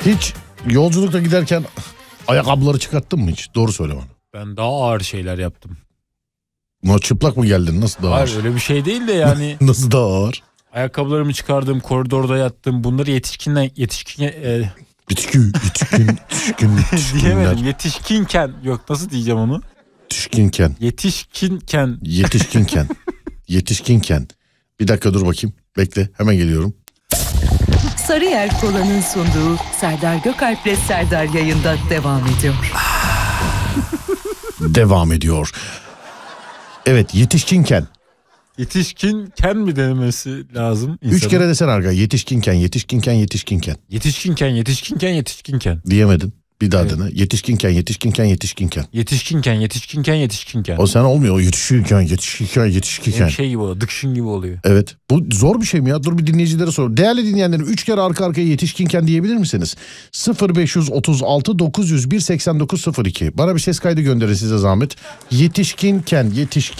Hiç yolculukta giderken ayakkabıları çıkarttın mı hiç? Doğru söyle bana. Ben daha ağır şeyler yaptım. Çıplak mı geldin? Nasıl daha ağır? Hayır öyle bir şey değil de yani. Nasıl daha ağır? Ayakkabılarımı çıkardım, koridorda yattım. Bunları yetişkin diyemedim. Yetişkinken, yok nasıl diyeceğim onu? Yetişkinken. Bir dakika dur bakayım. Bekle, hemen geliyorum. Sarıyer Kola'nın sunduğu Serdar Gökalp'le Serdar yayında devam ediyor. Devam ediyor. Evet, yetişkinken. Yetişkinken mi denemesi lazım insanın? 3 kere desene arka. Yetişkinken. Yetişkinken. Diyemedin. Bir daha Evet. dene. Yetişkinken. O sen olmuyor. O yetişkinken. Bir şey gibi oluyor. Dıkşın gibi oluyor. Evet. Bu zor bir şey mi ya? Dur bir dinleyicilere sor. Değerli dinleyenlerim 3 kere arka arkaya yetişkinken diyebilir misiniz? 0536 901 8902. Bana bir ses kaydı gönderin size zahmet. Yetişkinken.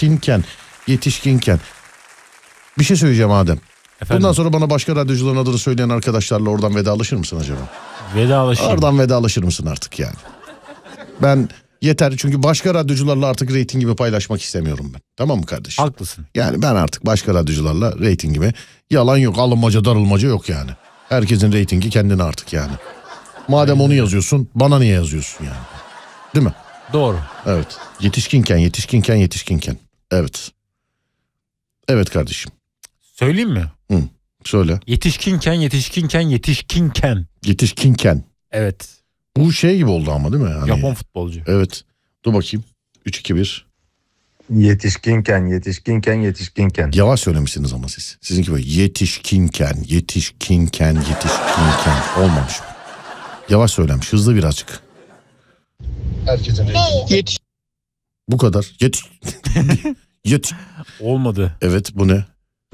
Bir şey söyleyeceğim Adem. Efendim? Bundan sonra bana başka radyocuların adını söyleyen arkadaşlarla oradan vedalaşır mısın acaba? Vedalaşayım. Oradan vedalaşır mısın artık yani? Ben yeter çünkü başka radyocularla artık reytingimi paylaşmak istemiyorum ben. Tamam mı kardeşim? Haklısın. Yani ben artık başka radyocularla reytingimi yalan yok, alınmaca darılmaca yok yani. Herkesin reytingi kendine artık yani. Madem onu yazıyorsun bana niye yazıyorsun yani? Değil mi? Doğru. Evet. Yetişkinken. Evet. Evet kardeşim. Söyleyeyim mi? Söyle. Yetişkinken. Evet. Bu şey gibi oldu ama değil mi? Yani, Japon futbolcu. Evet. Dur bakayım. 3-2-1. Yetişkinken. Yavaş söylemişsiniz ama siz. Sizinki böyle yetişkinken. Olmamış. Yavaş söylenmiş. Hızlı birazcık. Herkesin reytingi. Bu kadar. Olmadı. Evet, bu ne?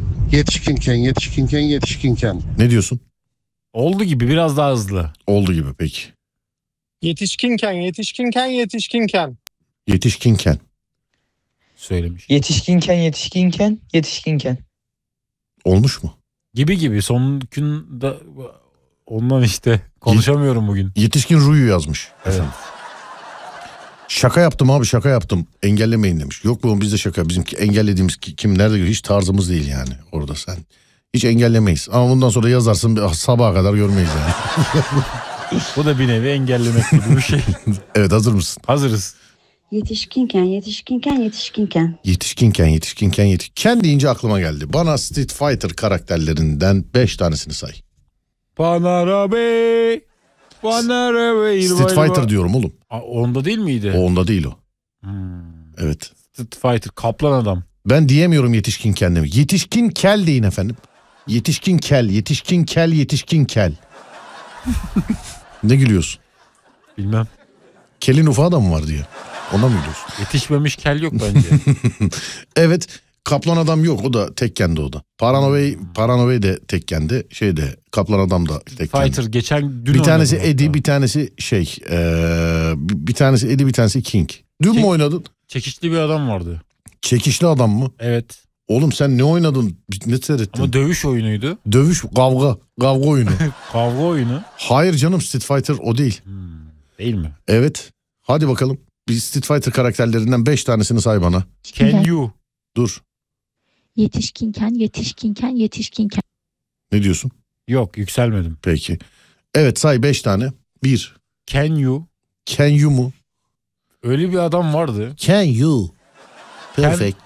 Yetişkinken. Ne diyorsun? Oldu gibi, biraz daha hızlı. Oldu gibi peki. Yetişkinken. Söylemiş. Yetişkinken. Olmuş mu? Gibi son gün de ondan işte konuşamıyorum bugün. Yetişkin Ruyu yazmış. Evet. Şaka yaptım abi, şaka yaptım. Engellemeyin demiş. Yok bu bizde şaka. Bizim engellediğimiz kim nerede görüyor? Hiç tarzımız değil yani orada sen. Hiç engellemeyiz. Ama bundan sonra yazarsın sabaha kadar görmeyiz yani. Bu da bir nevi engellemek gibi bir şey. Evet, hazır mısın? Hazırız. Yetişkinken. Ken deyince aklıma geldi. Bana Street Fighter karakterlerinden 5 tanesini say. Banarabe. Street Fighter diyorum oğlum. Onda değil miydi? O onda değil o. Evet. Street Fighter, kaplan adam. Ben diyemiyorum yetişkin kendimi. Yetişkin kel deyin efendim. Yetişkin kel. Ne gülüyorsun? Bilmem. Kelin ufağı da mı var diye. Ona mı gülüyorsun? Yetişmemiş kel yok bence. Evet. Kaplan adam yok. O da tekkendi o da. Paranoey de tekkendi. Kaplan adam da tekkendi. Fighter geçen dün bir tanesi oynadım Eddie, hatta. bir tanesi bir tanesi Eddie, bir tanesi King. Dün mü oynadın? Çekişli bir adam vardı. Çekişli adam mı? Evet. Oğlum sen ne oynadın? Ne seyrettin? Ama dövüş oyunuydu. Dövüş, kavga oyunu. Kavga oyunu. Hayır canım, Street Fighter o değil. Değil mi? Evet. Hadi bakalım. Bir Street Fighter karakterlerinden 5 tanesini say bana. Can you? Dur. Yetişkinken. Ne diyorsun? Yok, yükselmedim. Peki. Evet, say 5 tane. 1. Can you? Can you mu? Öyle bir adam vardı. Can you? Perfect.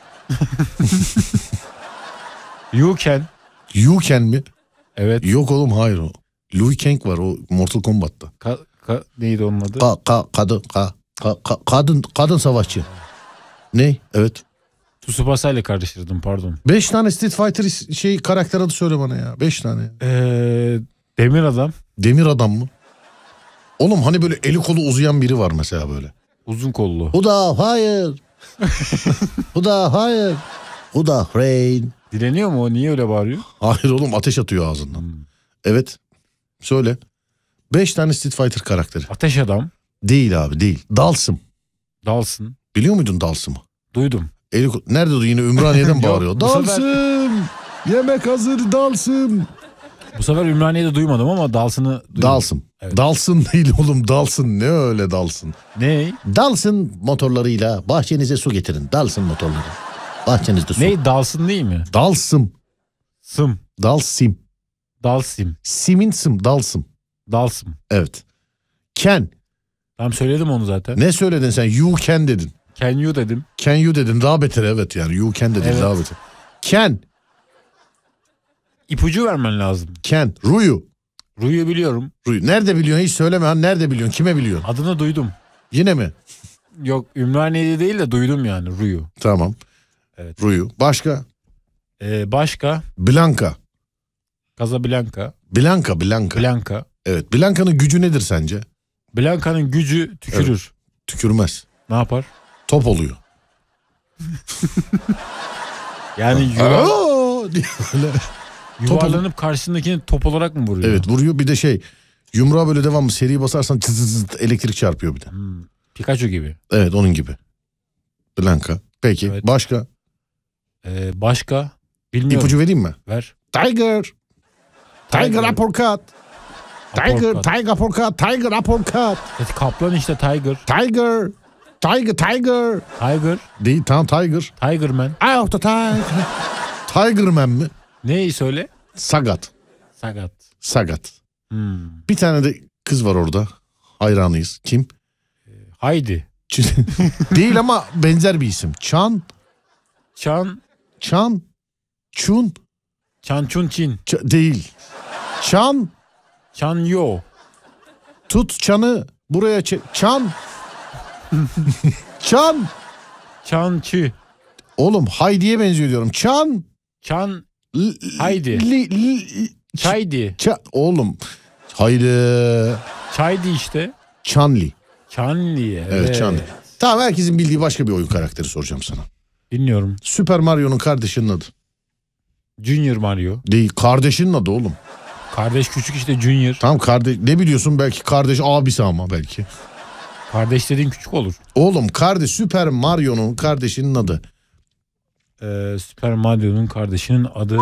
You can. You can mi? Evet. Yok oğlum, hayır o. Liu Kang var o Mortal Kombat'ta. Neydi onun adı? Kadın savaşçı. Ne? Evet. Tsubasa ile karıştırdım, pardon. 5 tane Street Fighter karakter adı söyle bana ya. 5 tane. Demir adam. Demir adam mı? Oğlum hani böyle eli kolu uzayan biri var mesela böyle. Uzun kollu. Bu da hayır. Bu da hayır. Bu da rain. Dileniyor mu o? Niye öyle bağırıyor? Hayır oğlum, ateş atıyor ağzından. Evet. Söyle. 5 tane Street Fighter karakteri. Ateş adam. Değil abi, değil. Dalsım. Dalsın. Biliyor muydun Dalsım'ı? Duydum. Nerede duydun? Yine Ümraniye'den bağırıyor. Yok, Dalsım. Yemek hazır Dalsım. Bu sefer Ümraniye'de duymadım ama Dalsın'ı duydum. Dalsım. Evet. Dalsın değil oğlum, dalsın. Ne öyle dalsın? Ne? Dalsın motorlarıyla bahçenize su getirin. Dalsın motorları. Bahçenizde su. Ne? Dalsın değil mi? Dalsım. Sım. Dalsim. Dalsim. Simin sım. Dalsım. Dalsım. Evet. Can. Tamam söyledim onu zaten. Ne söyledin sen? You can dedin. Can you dedim. Can you dedin. Daha beter, evet yani. You can dedin, Evet. daha beter. Can. İpucu vermen lazım. Can. Ruyu. Ruyu biliyorum. Ruyu. Nerede biliyorsun? Hiç söyleme. Ha, nerede biliyorsun? Kime biliyorsun? Adını duydum. Yine mi? Yok Ümraniye'de değil de duydum yani Ruyu. Tamam. Evet. Ruyu. Başka? Başka? Blanca. Casablanca. Blanca. Blanca. Evet. Blanca'nın gücü nedir sence? Blanca'nın gücü tükürür. Tükürmez. Ne yapar? Top oluyor. Yani Aa! diye böyle. yuvarlanıp karşısındakini top olarak mı vuruyor? Evet, vuruyor. Bir de yumruğa böyle devamlı seri basarsan elektrik çarpıyor bir de. Pikachu gibi. Evet, onun gibi. Blanca. Peki Evet. başka? Başka? Bilmiyorum. İpucu vereyim mi? Ver. Tiger uppercut. Uppercut. Tiger uppercut. Tiger uppercut. Kaplan işte Tiger. Tiger. Tiger. Değil, tamam, Tiger. Tigerman. Out the tiger. Tigerman mi? Neyi söyle? Sagat. Sagat. Bir tane de kız var orada. Hayranıyız. Kim? Haydi. Değil ama benzer bir isim. Çun. Çan Çun Çin. Değil. Çan Yo. Tut çanı buraya çan. Çan Çı. Oğlum Haydi'ye benziyor diyorum. Çan. Haydi. Çaydi. Oğlum. Haydi. Çaydi işte. Çanli. Çanli. Evet, Çanli. Tamam, herkesin bildiği başka bir oyun karakteri soracağım sana. Dinliyorum. Super Mario'nun kardeşinin adı. Junior Mario. Değil, kardeşinin adı oğlum. Kardeş küçük işte Junior. Tamam, kardeş ne biliyorsun, belki kardeş abisi ama belki. Kardeş dediğin küçük olur. Oğlum, Super Mario'nun kardeşinin adı. Super Mario'nun kardeşinin adı...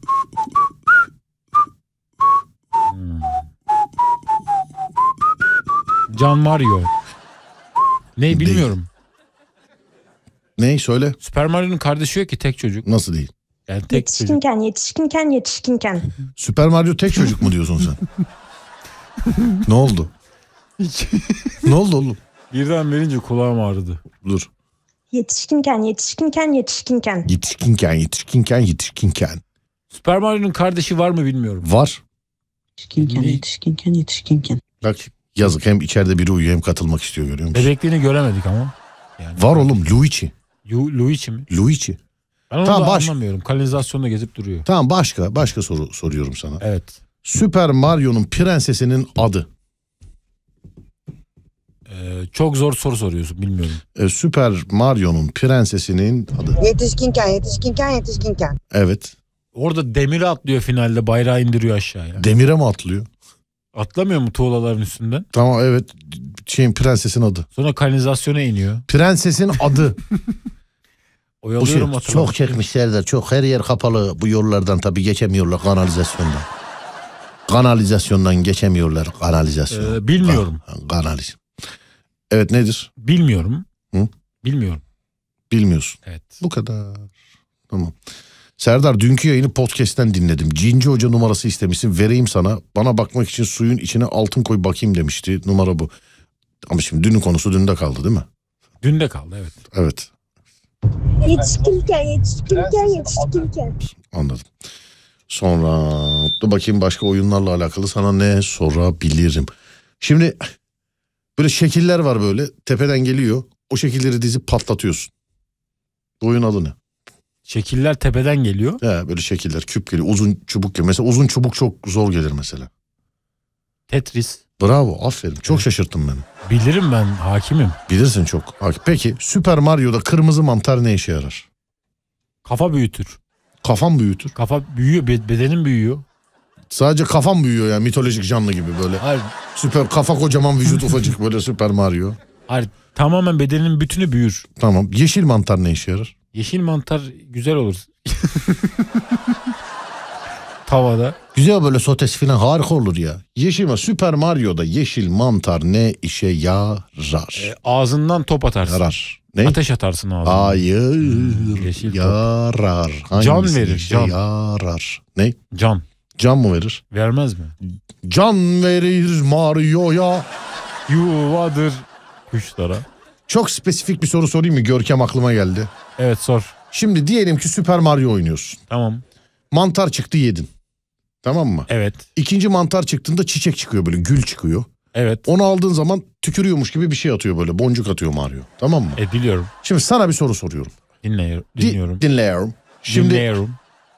Can Mario. Ne bilmiyorum. Ne söyle? Super Mario'nun kardeşi yok ki, tek çocuk. Nasıl değil? Yani tek çocuk. Yetişkinken. Süper Mario tek çocuk mu diyorsun sen? Ne oldu? Ne oldu oğlum? Birden verince kulağım ağrıdı. Dur. Yetişkinken. Yetişkinken. Super Mario'nun kardeşi var mı bilmiyorum. Var. Yetişkinken. Bak, yazık, hem içeride biri uyuyor hem katılmak istiyor, görüyor musun? Bebekliğini göremedik ama. Yani Var oğlum, Luigi. Luigi mi? Ben onu Tamam, da anlamıyorum. Kanalizasyonda gezip duruyor. Tamam, başka soru soruyorum sana. Evet. Super Mario'nun prensesinin adı. Çok zor soru soruyorsun, bilmiyorum. Super Mario'nun prensesinin adı. Yetişkinken. Evet. Orada demiri atlıyor finalde, bayrağı indiriyor aşağıya. Demire mi atlıyor? Atlamıyor mu tuğlaların üstünden? Tamam, evet. Prensesin adı. Sonra kanalizasyona iniyor. Prensesin adı. Oyalıyorum hatırlamak. Çok çekmişlerdir. Çok, her yer kapalı. Bu yollardan tabii geçemiyorlar, kanalizasyondan. Kanalizasyondan geçemiyorlar, kanalizasyon. Bilmiyorum. Kanalizasyon. Evet, nedir? Bilmiyorum. Hı? Bilmiyorum. Bilmiyorsun. Evet. Bu kadar. Tamam. Serdar, dünkü yayını podcast'ten dinledim. Cinci Hoca numarası istemişsin. Vereyim sana. Bana bakmak için suyun içine altın koy bakayım demişti. Numara bu. Ama şimdi dünün konusu dünde kaldı değil mi? Dünde kaldı, evet. Evet. Yetişkinken. Anladım. Sonra dur bakayım, başka oyunlarla alakalı sana ne sorabilirim. Şimdi böyle şekiller var, böyle tepeden geliyor. O şekilleri dizip patlatıyorsun. Bu oyun adı ne? Şekiller tepeden geliyor. He, böyle şekiller, küp geliyor. Uzun çubuk geliyor. Mesela uzun çubuk çok zor gelir mesela. Tetris. Bravo, aferin. Çok şaşırttın beni. Bilirim, ben hakimim. Bilirsin çok. Peki Super Mario'da kırmızı mantar ne işe yarar? Kafa büyütür. Kafam büyütür. Kafa büyüyor, bedenin büyüyor. Sadece kafam büyüyor yani, mitolojik canlı gibi böyle. Hayır. Süper kafa kocaman, vücut ufacık, böyle Super Mario. Hayır, tamamen bedenin bütünü büyür. Tamam. Yeşil mantar ne işe yarar? Yeşil mantar güzel olur. Tavada. Güzel böyle sotesi falan harika olur ya. Yeşil Super Mario'da yeşil mantar ne işe yarar? Ağzından top atarsın. Yarar. Ne? Ateş atarsın ağzından. Hayır. Yeşil top. Yarar. Can Hangisi verir, işe can. yarar? Ne? Can. Can mı verir? Vermez mi? Can verir Mario'ya. Yuvadır kuşlara. Çok spesifik bir soru sorayım mı? Görkem aklıma geldi. Evet sor. Şimdi diyelim ki Super Mario oynuyorsun. Tamam. Mantar çıktı yedin. Tamam mı? Evet. İkinci mantar çıktığında çiçek çıkıyor böyle, gül çıkıyor. Evet. Onu aldığın zaman tükürüyormuş gibi bir şey atıyor böyle, boncuk atıyor Mario. Tamam mı? Biliyorum. Şimdi sana bir soru soruyorum. Dinliyorum. Dinliyorum. Şimdi Dinliyorum.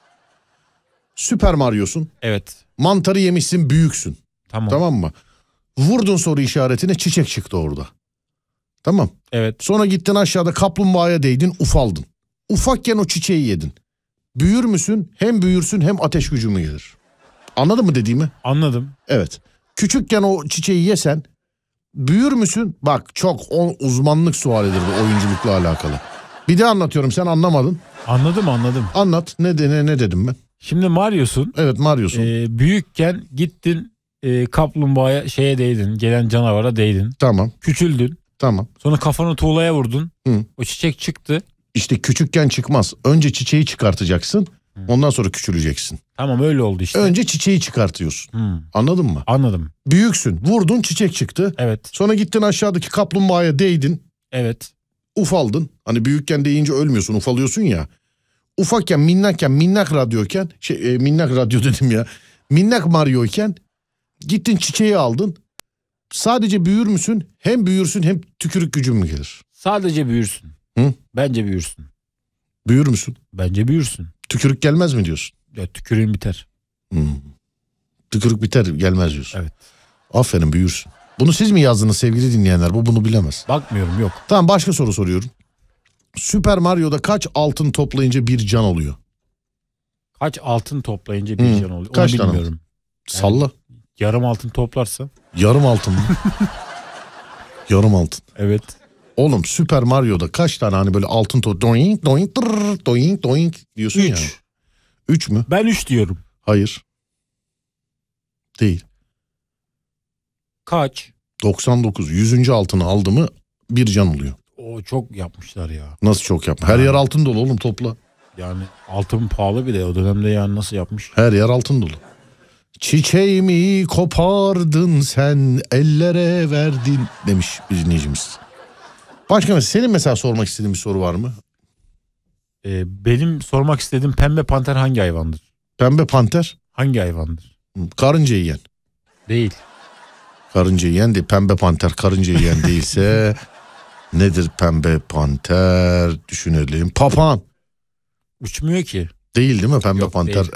Süper Mario'sun. Evet. Mantarı yemişsin, büyüksün. Tamam. Tamam mı? Vurdun soru işaretine, çiçek çıktı orada. Tamam. Evet. Sonra gittin aşağıda kaplumbağaya değdin, ufaldın. Ufakken o çiçeği yedin. Büyür müsün? Hem büyürsün hem ateş gücü mü gelir? Anladın mı dediğimi? Anladım. Evet. Küçükken o çiçeği yesen büyür müsün? Bak çok uzmanlık sualidir bu, oyunculukla alakalı. Bir de anlatıyorum, sen anlamadın. Anladım. Anlat. Ne dedim ben? Şimdi Mario'sun. Evet, Mario'sun. Büyükken gittin kaplumbağaya değdin. Gelen canavara değdin. Tamam. Küçüldün. Tamam. Sonra kafanı tuğlaya vurdun. Hı. O çiçek çıktı. İşte küçükken çıkmaz. Önce çiçeği çıkartacaksın. Ondan sonra küçüleceksin. Tamam öyle oldu işte. Önce çiçeği çıkartıyorsun. Anladın mı? Anladım. Büyüksün. Vurdun, çiçek çıktı. Evet. Sonra gittin aşağıdaki kaplumbağaya değdin. Evet. Ufaldın. Hani büyükken değince ölmüyorsun, ufalıyorsun ya. Ufakken, minnak radyoyken, minnak radyo dedim ya. Minnak Mario'yken gittin çiçeği aldın. Sadece büyür müsün? Hem büyürsün hem tükürük gücün mü gelir? Sadece büyürsün. Hı? Bence büyürsün. Büyür müsün? Bence büyürsün. Tükürük gelmez mi diyorsun? Ya tükürüğün biter. Tükürük biter, gelmez diyorsun. Evet. Aferin, büyürsün. Bunu siz mi yazdınız sevgili dinleyenler? Bu bunu bilemez. Bakmıyorum, yok. Tamam, başka soru soruyorum. Süper Mario'da kaç altın toplayınca bir can oluyor? Kaç altın toplayınca bir can oluyor? Kaç Onu tane? bilmiyorum. Salla. Yarım altın toplarsa. Yarım altın mı? Yarım altın. Evet. Oğlum Süper Mario'da kaç tane hani böyle altın doink doink tırr, doink doink diyorsun ya. 3 mü? Ben 3 diyorum. Hayır. Değil. Kaç? 99. 100. altını aldı mı bir can oluyor. O çok yapmışlar ya. Nasıl çok yapma? Her yer altın dolu oğlum, topla. Yani altın pahalı bile o dönemde, yani nasıl yapmış? Her yer altın dolu. Çiçeğimi kopardın sen, ellere verdin demiş bir dinleyicimiz. Başka senin mesela sormak istediğin bir soru var mı? Benim sormak istediğim, pembe panter hangi hayvandır? Pembe panter Hangi hayvandır? karınca yiyen. Değil. Karınca yiyen değil. Pembe panter karınca yiyen değilse nedir pembe panter? Düşünelim. Papağan. Uçmuyor ki. Değil mi pembe Yok, panter? değil.